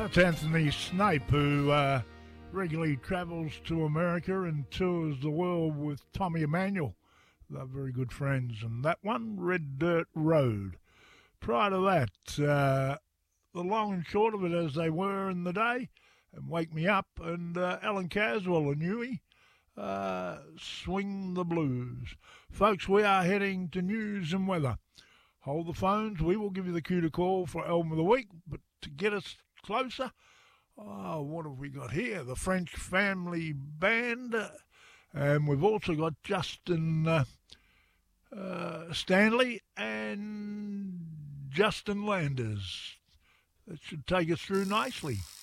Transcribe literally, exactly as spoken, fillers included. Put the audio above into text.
That's Anthony Snape, who uh, regularly travels to America and tours the world with Tommy Emmanuel. They're very good friends. And that one, Red Dirt Road. Prior to that, uh, the long and short of it as they were in the day, and Wake Me Up, and uh, Alan Caswell and Huey, uh, Swing the Blues. Folks, we are heading to news and weather. Hold the phones. We will give you the cue to call for Album of the Week, but to get us closer, oh, what have we got here? The French Family Band, uh, and we've also got Justin uh, uh, Stanley and Justin Landers. That should take us through nicely.